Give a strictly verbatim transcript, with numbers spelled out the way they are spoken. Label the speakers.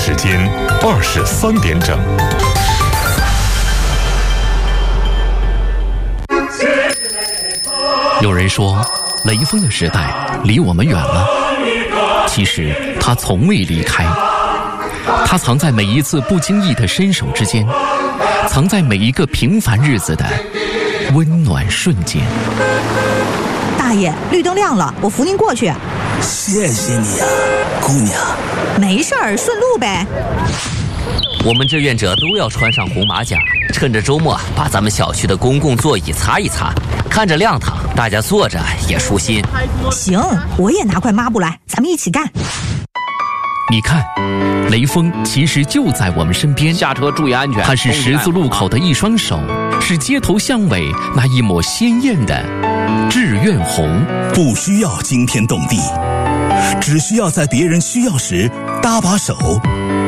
Speaker 1: 时间二十三点整。
Speaker 2: 有人说，雷锋的时代离我们远了，其实他从未离开。他藏在每一次不经意的伸手之间，藏在每一个平凡日子的温暖瞬间。
Speaker 3: 大爷，绿灯亮了，我扶您过去。
Speaker 4: 谢谢你啊，姑娘。
Speaker 3: 没事儿，顺路呗。
Speaker 5: 我们志愿者都要穿上红马甲，趁着周末把咱们小区的公共座椅擦一擦，看着亮堂，大家坐着也舒心。
Speaker 3: 行，我也拿块抹布来，咱们一起干。
Speaker 2: 你看，雷锋其实就在我们身边。
Speaker 6: 下车注意安全。
Speaker 2: 他是十字路口的一双手，是街头巷尾那一抹鲜艳的志愿红。
Speaker 4: 不需要惊天动地，只需要在别人需要时搭把手，